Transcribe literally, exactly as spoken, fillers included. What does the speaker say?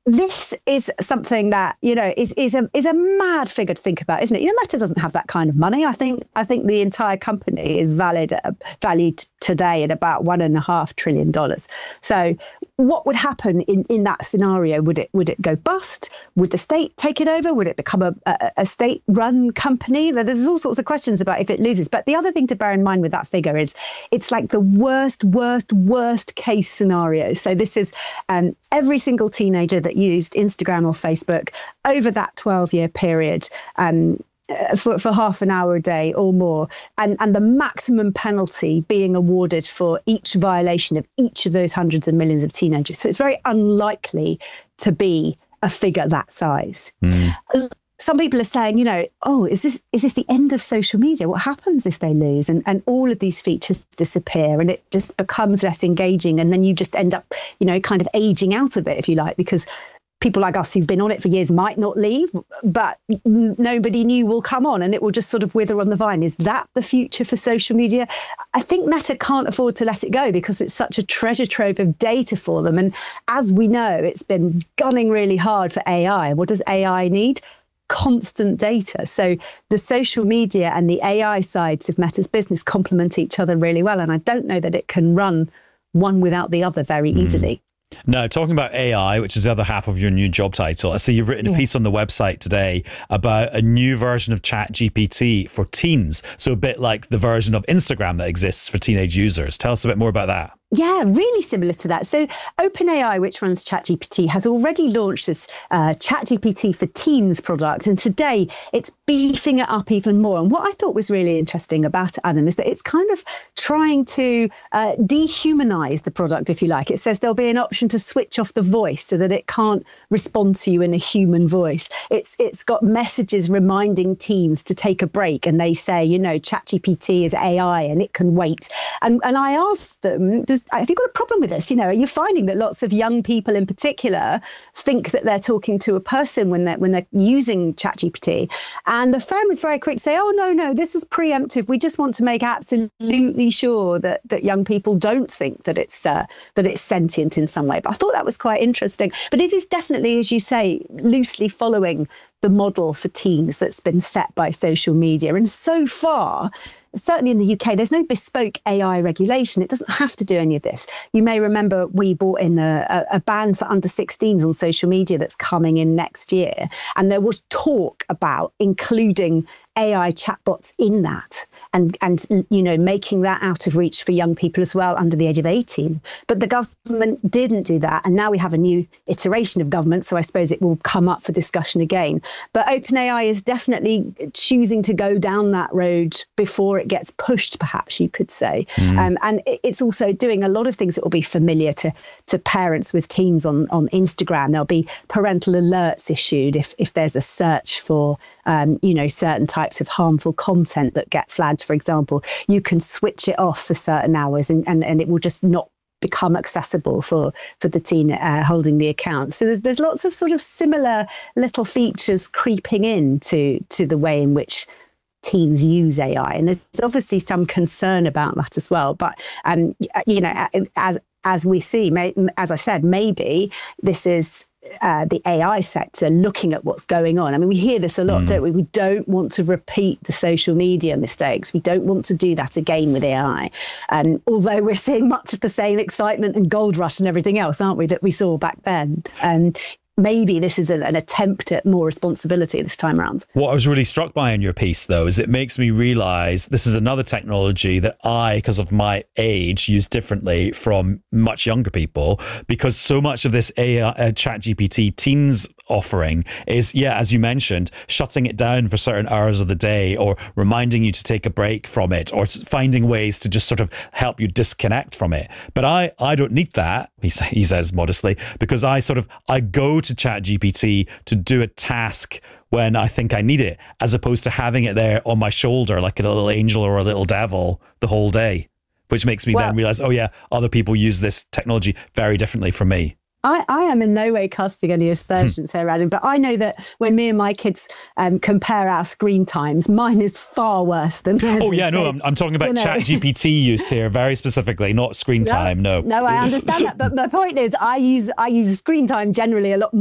This is something that, you know, is is a is a mad figure to think about, isn't it? You know, Meta doesn't have that kind of money. I think I think the entire company is valued uh, valued today at about one and a half trillion dollars. So, what would happen in, in that scenario? Would it would it go bust? Would the state take it over? Would it become a, a, a state-run company? There's all sorts of questions about if it loses. But the other thing to bear in mind with that figure is it's like the worst, worst, worst case scenario. So this is um, every single teenager that used Instagram or Facebook over that twelve-year period. Um, For, for half an hour a day or more, and, and the maximum penalty being awarded for each violation of each of those hundreds of millions of teenagers. So it's very unlikely to be a figure that size. Mm. Some people are saying, you know, oh, is this is this the end of social media? What happens if they lose and, and all of these features disappear and it just becomes less engaging, and then you just end up, you know, kind of aging out of it, if you like, because people like us who've been on it for years might not leave, but nobody new will come on and it will just sort of wither on the vine. Is that the future for social media? I think Meta can't afford to let it go because it's such a treasure trove of data for them. And as we know, it's been gunning really hard for A I. What does A I need? Constant data. So the social media and the A I sides of Meta's business complement each other really well. And I don't know that it can run one without the other very easily. Mm. Now, talking about A I, which is the other half of your new job title, I see you've written a yeah. piece on the website today about a new version of ChatGPT for teens. So a bit like the version of Instagram that exists for teenage users. Tell us a bit more about that. Yeah, really similar to that. So OpenAI, which runs ChatGPT, has already launched this uh, ChatGPT for Teens product. And today it's beefing it up even more. And what I thought was really interesting about it, Adam, is that it's kind of trying to uh, dehumanize the product, if you like. It says there'll be an option to switch off the voice so that it can't respond to you in a human voice. It's It's got messages reminding teens to take a break. And they say, you know, ChatGPT is A I and it can wait. And, and I asked them, does have you got a problem with this? You know, are you finding that lots of young people in particular think that they're talking to a person when they're, when they're using ChatGPT? And the firm was very quick to say, oh, no, no, this is preemptive. We just want to make absolutely sure that, that young people don't think that it's uh, that it's sentient in some way. But I thought that was quite interesting. But it is definitely, as you say, loosely following the model for teens that's been set by social media. And so far, certainly in the U K, there's no bespoke A I regulation. It doesn't have to do any of this. You may remember we brought in a, a ban for under sixteens on social media that's coming in next year. And there was talk about including A I chatbots in that and, and, you know, making that out of reach for young people as well under the age of eighteen. But the government didn't do that. And now we have a new iteration of government. So I suppose it will come up for discussion again. But OpenAI is definitely choosing to go down that road before it gets pushed, perhaps you could say. Mm. Um, and it's also doing a lot of things that will be familiar to, to parents with teens on, on Instagram. There'll be parental alerts issued if, if there's a search for Um, you know, certain types of harmful content that get flagged, for example. You can switch it off for certain hours and, and, and it will just not become accessible for, for the teen uh, holding the account. So there's, there's lots of sort of similar little features creeping in to, to the way in which teens use A I. And there's obviously some concern about that as well. But, um, you know, as, as we see, may, as I said, maybe this is Uh, the A I sector looking at what's going on. I mean, we hear this a lot, mm. don't we? We don't want to repeat the social media mistakes. We don't want to do that again with A I. Um, although we're seeing much of the same excitement and gold rush and everything else, aren't we, that we saw back then? Um, maybe this is a, an attempt at more responsibility this time around. What I was really struck by in your piece, though, is it makes me realize this is another technology that I, because of my age, use differently from much younger people, because so much of this A I, uh, ChatGPT teens offering is, yeah, as you mentioned, shutting it down for certain hours of the day or reminding you to take a break from it or finding ways to just sort of help you disconnect from it. But I, I don't need that, he, he says modestly, because I sort of, I go to ChatGPT to do a task when I think I need it, as opposed to having it there on my shoulder like a little angel or a little devil the whole day, which makes me well, then realize, oh yeah, other people use this technology very differently from me. I, I am in no way casting any aspersions here, Adam, but I know that when me and my kids um, compare our screen times, mine is far worse than theirs. Oh, yeah, no, I'm, I'm talking about you know. ChatGPT use here very specifically, not screen no, time, no. No, I understand that. But my point is I use I use screen time generally a lot more.